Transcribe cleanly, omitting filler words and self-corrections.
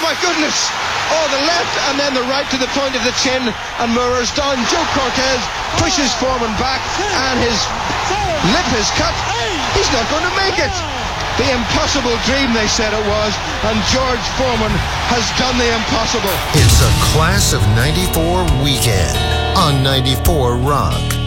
my goodness! Oh, the left and then the right to the point of the chin, and Moorer's down. Joe Cortez pushes Foreman back, and his lip is cut. He's not going to make it. The impossible dream, they said it was, and George Foreman has done the impossible. It's a Class of '94 weekend on 94 Rock.